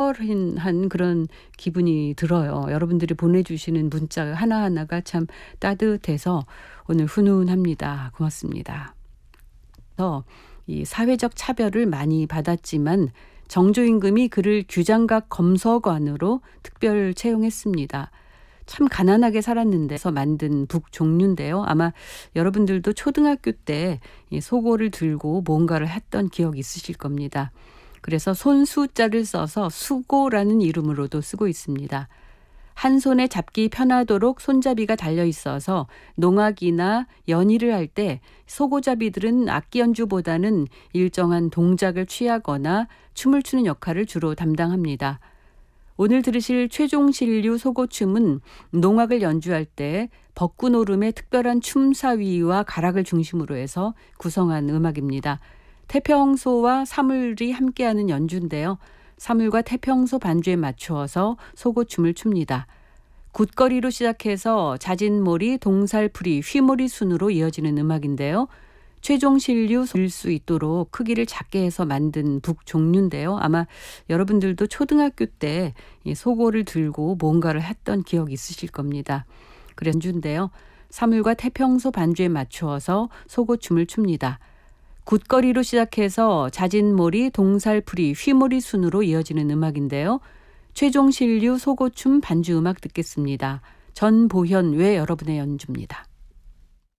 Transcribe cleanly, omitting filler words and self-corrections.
특별한 그런 기분이 들어요. 여러분들이 보내주시는 문자 하나하나가 참 따뜻해서 오늘 훈훈합니다. 고맙습니다. 이 사회적 차별을 많이 받았지만 정조임금이 그를 규장각 검서관으로 특별 채용했습니다. 참 가난하게 살았는데서 만든 북종류인데요. 아마 여러분들도 초등학교 때 이 소고를 들고 뭔가를 했던 기억이 있으실 겁니다. 그래서 손수자를 써서 수고라는 이름으로도 쓰고 있습니다. 한 손에 잡기 편하도록 손잡이가 달려 있어서 농악이나 연희를 할 때 소고잡이들은 악기 연주보다는 일정한 동작을 취하거나 춤을 추는 역할을 주로 담당합니다. 오늘 들으실 최종신류 소고춤은 농악을 연주할 때 벚꽃노름의 특별한 춤사위와 가락을 중심으로 해서 구성한 음악입니다. 태평소와 사물이 함께하는 연주인데요. 사물과 태평소 반주에 맞추어서 소고춤을 춥니다. 굿거리로 시작해서 자진몰이, 동살풀이, 휘몰이 순으로 이어지는 음악인데요. 최종신류 일 수 있도록 크기를 작게 해서 만든 북종류인데요. 아마 여러분들도 초등학교 때 이 소고를 들고 뭔가를 했던 기억이 있으실 겁니다. 그래서 연주인데요. 사물과 태평소 반주에 맞추어서 소고춤을 춥니다. 굿거리로 시작해서 자진몰이, 동살풀이, 휘몰이 순으로 이어지는 음악인데요. 최종신류 소고춤 반주 음악 듣겠습니다. 전보현 외 여러분의 연주입니다.